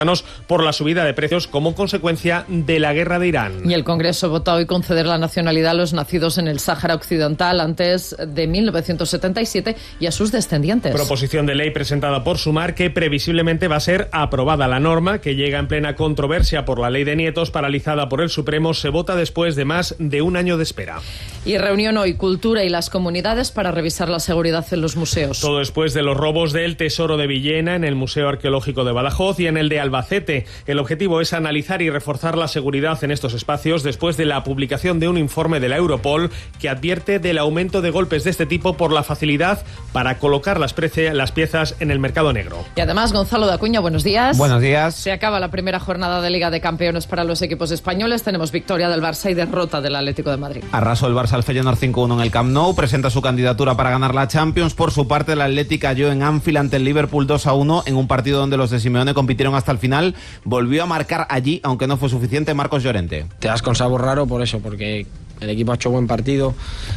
por la subida de precios como consecuencia de la guerra de Irán. Y el Congreso vota hoy conceder la nacionalidad a los nacidos en el Sáhara Occidental antes de 1977 y a sus descendientes. Proposición de ley presentada por Sumar que previsiblemente va a ser aprobada. La norma, que llega en plena controversia por la ley de nietos paralizada por el Supremo, se vota después de más de un año de espera. Y reunión hoy Cultura y las comunidades para revisar la seguridad en los museos. Todo después de los robos del Tesoro de Villena en el Museo Arqueológico de Badajoz y en el de Albacete. El objetivo es analizar y reforzar la seguridad en estos espacios después de la publicación de un informe de la Europol que advierte del aumento de golpes de este tipo por la facilidad para colocar las piezas en el mercado negro. Y además, Gonzalo de Acuña, buenos días. Buenos días. Se acaba la primera jornada de Liga de Campeones para los equipos españoles. Tenemos victoria del Barça y derrota del Atlético de Madrid. Arrasó el Barça al Feyenoord 5-1 en el Camp Nou, presenta su candidatura para ganar la Champions. Por su parte, el Athletic cayó en Anfield ante el Liverpool 2-1 en un partido donde los de Simeone compitieron hasta el final. Volvió a marcar allí, aunque no fue suficiente, Marcos Llorente. Te das con sabor raro por eso, porque el equipo ha hecho buen partido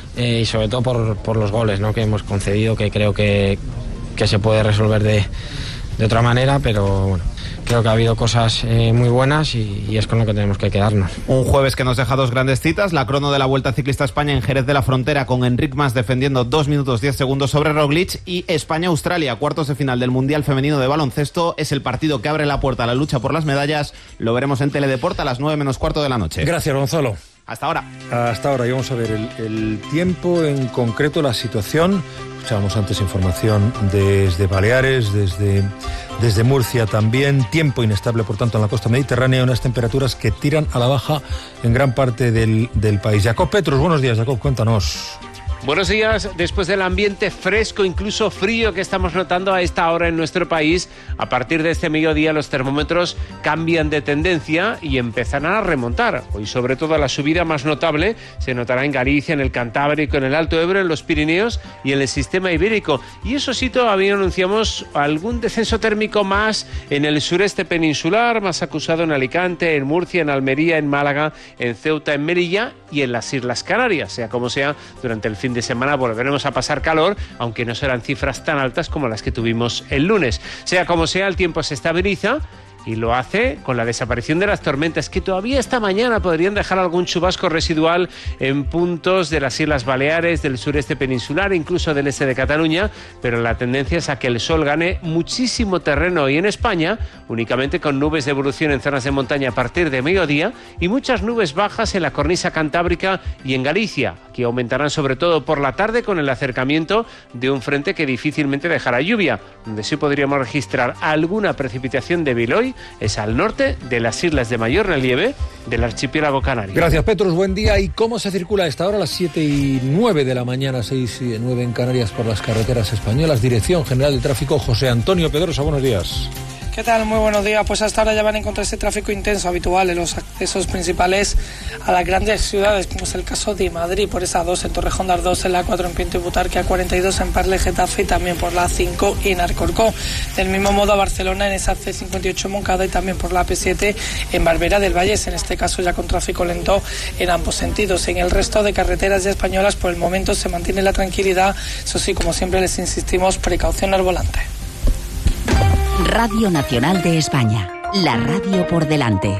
y sobre todo por los goles, ¿no?, que hemos concedido, que creo que se puede resolver de otra manera, pero bueno, creo que ha habido cosas muy buenas y es con lo que tenemos que quedarnos. Un jueves que nos deja dos grandes citas, la crono de la Vuelta Ciclista a España en Jerez de la Frontera con Enric Mas defendiendo 2 minutos 10 segundos sobre Roglic, y España-Australia, cuartos de final del Mundial Femenino de Baloncesto. Es el partido que abre la puerta a la lucha por las medallas. Lo veremos en Teledeporte a las 9 menos cuarto de la noche. Gracias, Gonzalo. Hasta ahora. Hasta ahora. Y vamos a ver el tiempo, en concreto la situación. Escuchábamos antes información desde Baleares, desde Murcia también. Tiempo inestable, por tanto, en la costa mediterránea. Unas temperaturas que tiran a la baja en gran parte del país. Jacob Petrus, buenos días, Jacob, cuéntanos. Buenos días. Después del ambiente fresco, incluso frío que estamos notando a esta hora en nuestro país, a partir de este mediodía los termómetros cambian de tendencia y empezarán a remontar. Hoy, sobre todo, la subida más notable se notará en Galicia, en el Cantábrico, en el Alto Ebro, en los Pirineos y en el sistema ibérico. Y eso sí, todavía anunciamos algún descenso térmico más en el sureste peninsular, más acusado en Alicante, en Murcia, en Almería, en Málaga, en Ceuta, en Melilla y en las Islas Canarias. Sea como sea, durante el fin de semana volveremos a pasar calor, aunque no serán cifras tan altas como las que tuvimos el lunes. Sea como sea, el tiempo se estabiliza y lo hace con la desaparición de las tormentas, que todavía esta mañana podrían dejar algún chubasco residual en puntos de las Islas Baleares, del sureste peninsular, incluso del este de Cataluña, pero la tendencia es a que el sol gane muchísimo terreno hoy en España, únicamente con nubes de evolución en zonas de montaña a partir de mediodía y muchas nubes bajas en la cornisa cantábrica y en Galicia, que aumentarán sobre todo por la tarde con el acercamiento de un frente que difícilmente dejará lluvia. Donde sí podríamos registrar alguna precipitación débil hoy es al norte de las islas de mayor relieve del archipiélago canario. Gracias, Petrus, buen día. ¿Y cómo se circula a esta hora, a las 7:09 de la mañana, 6:09 en Canarias, por las carreteras españolas? Dirección General de Tráfico, José Antonio Pedrosa, buenos días. ¿Qué tal? Muy buenos días. Pues hasta ahora ya van a encontrar ese tráfico intenso habitual en los accesos principales a las grandes ciudades, como es el caso de Madrid, por esa 2 en Torrejón de Ardoz, en la 4 en Pinto y Butarque, a 42 en Parle, Getafe y también por la 5 en Alcorcón. Del mismo modo a Barcelona en esa C58 en Moncada y también por la P7 en Barbera del Vallés, en este caso ya con tráfico lento en ambos sentidos. En el resto de carreteras ya españolas por el momento se mantiene la tranquilidad, eso sí, como siempre les insistimos, precaución al volante. Radio Nacional de España, la radio por delante.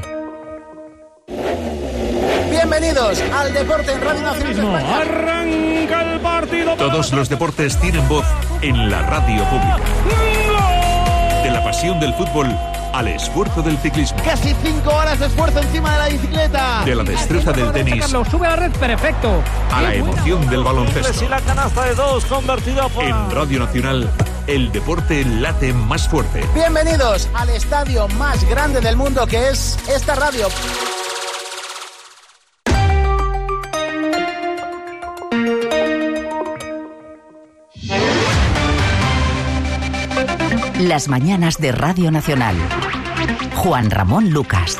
Bienvenidos al deporte en Radio Nacional de España. Arranca el partido. Todos los deportes tienen voz en la radio pública. De la pasión del fútbol al esfuerzo del ciclismo. Casi 5 horas de esfuerzo encima de la bicicleta. De la destreza del tenis. Sube a la red, perfecto. A la emoción del baloncesto. Y la canasta de 2 convertida por... En Radio Nacional, el deporte late más fuerte. Bienvenidos al estadio más grande del mundo, que es esta radio. Las mañanas de Radio Nacional. Juan Ramón Lucas.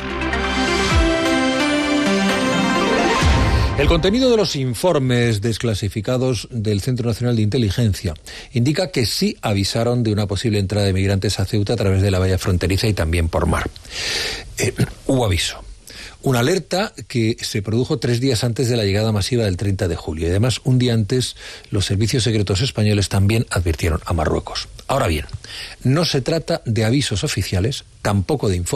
El contenido de los informes desclasificados del Centro Nacional de Inteligencia indica que sí avisaron de una posible entrada de migrantes a Ceuta a través de la valla fronteriza y también por mar. Hubo aviso. Una alerta que se produjo 3 días antes de la llegada masiva del 30 de julio. Y además, un día antes, los servicios secretos españoles también advirtieron a Marruecos. Ahora bien, no se trata de avisos oficiales, tampoco de informes.